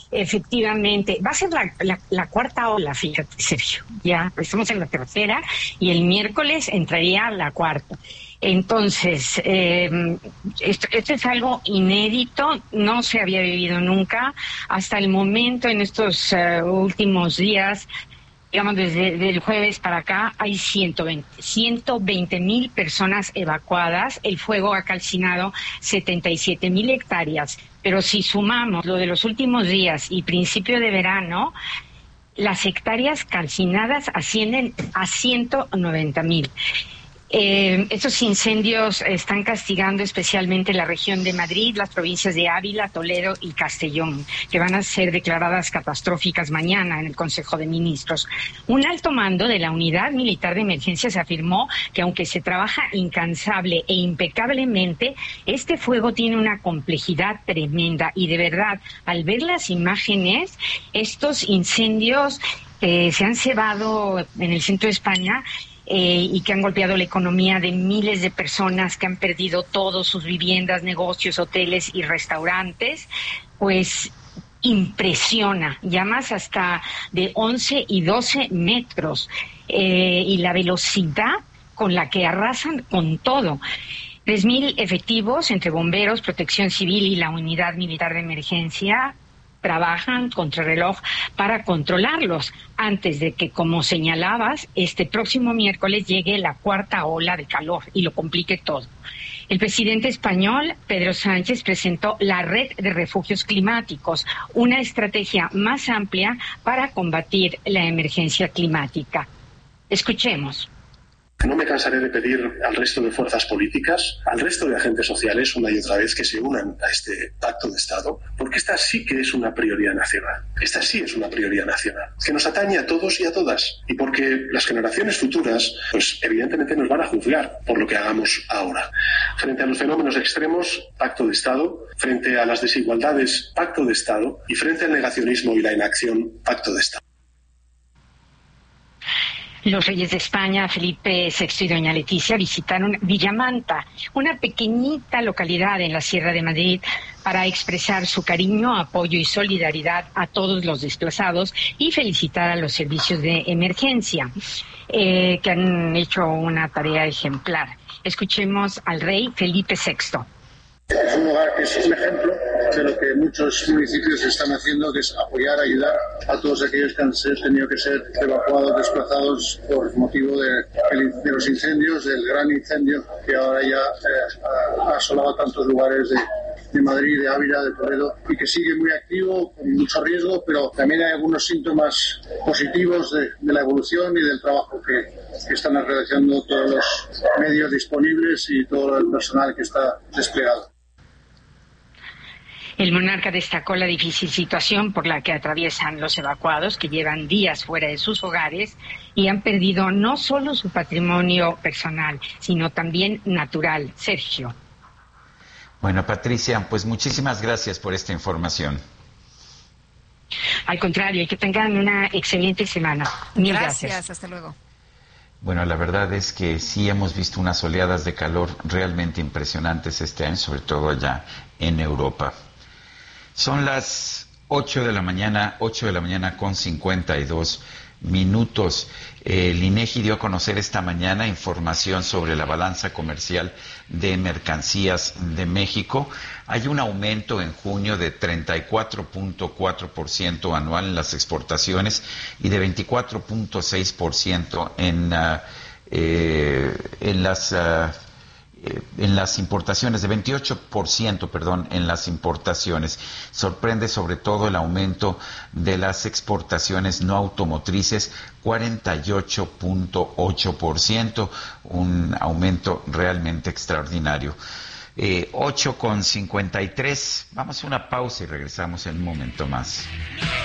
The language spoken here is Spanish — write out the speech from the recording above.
Efectivamente, va a ser la cuarta ola, fíjate, Sergio. Ya estamos en la tercera y el miércoles entraría la cuarta. Entonces, esto es algo inédito, no se había vivido nunca. Hasta el momento, en estos últimos días, digamos desde el jueves para acá, hay 120,000 personas evacuadas. El fuego ha calcinado 77,000 hectáreas. Pero si sumamos lo de los últimos días y principio de verano, las hectáreas calcinadas ascienden a 190,000. Estos incendios están castigando especialmente la región de Madrid, las provincias de Ávila, Toledo y Castellón, que van a ser declaradas catastróficas mañana en el Consejo de Ministros. Un alto mando de la Unidad Militar de Emergencias afirmó que aunque se trabaja incansable e impecablemente, este fuego tiene una complejidad tremenda y de verdad, al ver las imágenes, estos incendios se han cebado en el centro de España y que han golpeado la economía de miles de personas que han perdido todas sus viviendas, negocios, hoteles y restaurantes, pues impresiona, llamas hasta de 11 y 12 metros y la velocidad con la que arrasan con todo. 3,000 efectivos entre bomberos, protección civil y la unidad militar de emergencia trabajan contrarreloj para controlarlos antes de que, como señalabas, este próximo miércoles llegue la cuarta ola de calor y lo complique todo. El presidente español, Pedro Sánchez, presentó la Red de Refugios Climáticos, una estrategia más amplia para combatir la emergencia climática. Escuchemos. No me cansaré de pedir al resto de fuerzas políticas, al resto de agentes sociales, una y otra vez, que se unan a este pacto de Estado, porque esta sí que es una prioridad nacional. Esta sí es una prioridad nacional, que nos atañe a todos y a todas, y porque las generaciones futuras, pues evidentemente nos van a juzgar por lo que hagamos ahora. Frente a los fenómenos extremos, pacto de Estado; frente a las desigualdades, pacto de Estado; y frente al negacionismo y la inacción, pacto de Estado. Los reyes de España, Felipe VI y doña Leticia, visitaron Villamanta, una pequeñita localidad en la Sierra de Madrid, para expresar su cariño, apoyo y solidaridad a todos los desplazados y felicitar a los servicios de emergencia, que han hecho una tarea ejemplar. Escuchemos al rey Felipe VI. Es un lugar que es un ejemplo de lo que muchos municipios están haciendo, que es apoyar, ayudar a todos aquellos que han tenido que ser evacuados, desplazados por motivo de los incendios, del gran incendio que ahora ya ha asolado tantos lugares de Madrid, de Ávila, de Toledo, y que sigue muy activo, con mucho riesgo, pero también hay algunos síntomas positivos de la evolución y del trabajo que están realizando todos los medios disponibles y todo el personal que está desplegado. El monarca destacó la difícil situación por la que atraviesan los evacuados, que llevan días fuera de sus hogares y han perdido no solo su patrimonio personal, sino también natural. Sergio. Bueno, Patricia, pues muchísimas gracias por esta información. Al contrario, y que tengan una excelente semana. Mil gracias. Hasta luego. Bueno, la verdad es que sí hemos visto unas oleadas de calor realmente impresionantes este año, sobre todo allá en Europa. Son las 8 de la mañana con 52 minutos. El INEGI dio a conocer esta mañana información sobre la balanza comercial de mercancías de México. Hay un aumento en junio de 34.4% anual en las exportaciones y de 24.6% en las importaciones, de 28%, en las importaciones. Sorprende sobre todo el aumento de las exportaciones no automotrices, 48.8%, un aumento realmente extraordinario. 8:53, vamos a una pausa y regresamos en un momento más.